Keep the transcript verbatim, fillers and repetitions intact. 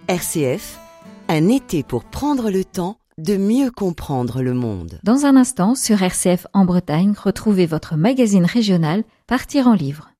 R C F, un été pour prendre le temps de mieux comprendre le monde. Dans un instant, sur R C F en Bretagne, retrouvez votre magazine régional Partir en livre.